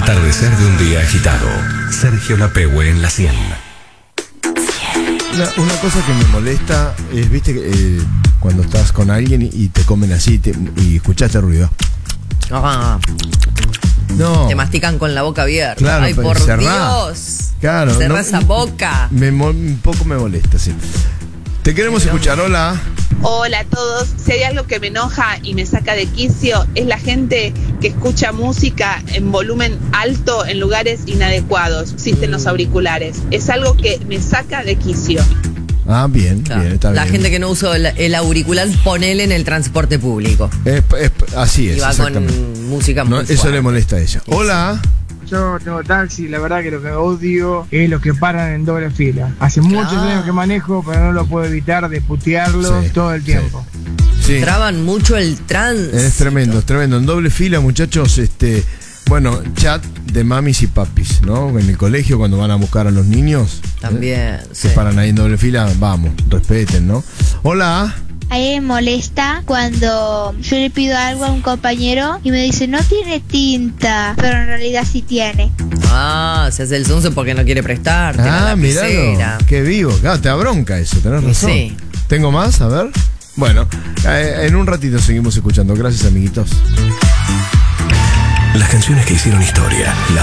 Atardecer de un día agitado. Sergio Lapehue en la 100. Una cosa que me molesta es, viste, cuando estás con alguien y te comen así y escuchaste ruido. Ah, No. te mastican con la boca abierta. Claro, Ay, pero por cerrá. Dios. Claro, Cerrá esa boca. Un poco me molesta, sí. Te queremos escuchar, hola. Hola a todos. Si hay algo que me enoja y me saca de quicio es la gente que escucha música en volumen alto en lugares inadecuados, existen los auriculares. Es algo que me saca de quicio. Ah, bien, Claro. bien, está La bien. gente que no usa el auricular, ponele en el transporte público. Así es, Y va exactamente. con música muy No, eso fuerte. le molesta a ella. Hola. Yo tengo taxi, la verdad que lo que odio es los que paran en doble fila. Hace muchos años que manejo, pero no lo puedo evitar de putearlos Sí, todo el tiempo. Sí. Traban mucho el tránsito. Es tremendo, es tremendo. En doble fila, muchachos, bueno, chat de mamis y papis, ¿no? En el colegio, cuando van a buscar a los niños. También, Se sí. paran ahí en doble fila, vamos, respeten, ¿no? Hola. A mí me molesta cuando yo le pido algo a un compañero y me dice no tiene tinta, pero en realidad sí tiene. Ah, se hace el sonso porque no quiere prestarte la lapicera. Miralo, qué vivo. Claro, te da bronca eso, tenés razón. Sí. ¿Tengo más? A ver. Bueno, en un ratito seguimos escuchando. Gracias, amiguitos. Las canciones que hicieron historia, las